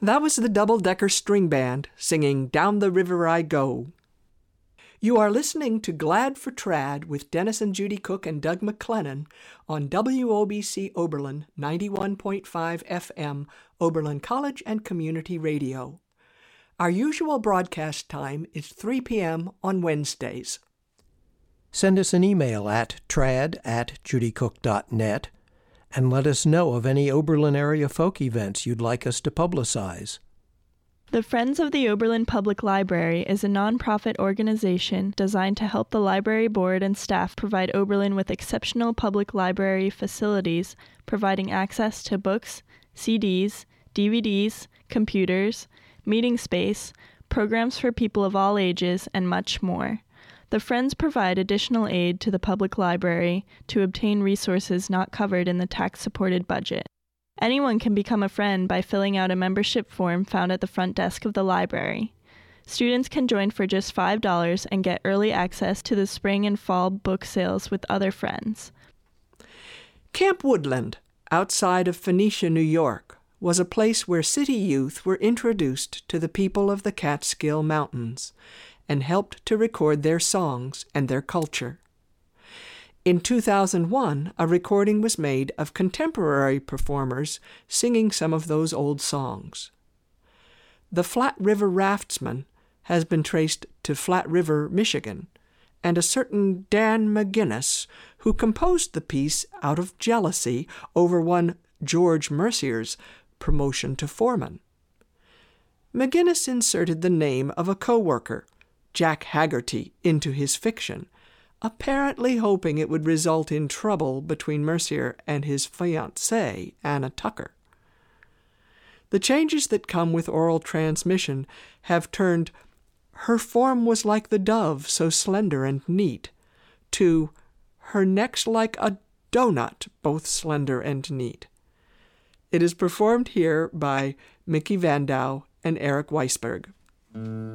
That was the Double-Decker String Band singing Down the River I Go. You are listening to Glad for Trad with Dennis and Judy Cook and Doug McLennan on WOBC Oberlin 91.5 FM, Oberlin College and Community Radio. Our usual broadcast time is 3 p.m. on Wednesdays. Send us an email at trad@judycook.net and let us know of any Oberlin area folk events you'd like us to publicize. The Friends of the Oberlin Public Library is a nonprofit organization designed to help the library board and staff provide Oberlin with exceptional public library facilities, providing access to books, CDs, DVDs, computers, meeting space, programs for people of all ages, and much more. The Friends provide additional aid to the public library to obtain resources not covered in the tax-supported budget. Anyone can become a friend by filling out a membership form found at the front desk of the library. Students can join for just $5 and get early access to the spring and fall book sales with other friends. Camp Woodland, outside of Phoenicia, New York, was a place where city youth were introduced to the people of the Catskill Mountains and helped to record their songs and their culture. In 2001, a recording was made of contemporary performers singing some of those old songs. The Flat River Raftsman has been traced to Flat River, Michigan, and a certain Dan McGinnis, who composed the piece out of jealousy over one George Mercier's promotion to foreman. McGinnis inserted the name of a co-worker, Jack Haggerty, into his fiction, apparently hoping it would result in trouble between Mercier and his fiancée, Anna Tucker. The changes that come with oral transmission have turned "her form was like the dove, so slender and neat," to "her neck's like a donut, both slender and neat." It is performed here by Mickey Vandau and Eric Weisberg.